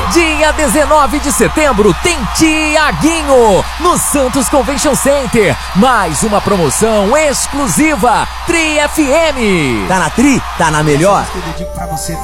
Dia 19 de setembro tem Tiaguinho no Santos Convention Center. Mais uma promoção exclusiva Tri FM. Tá na Tri? Tá na melhor? Eu dedico pra você.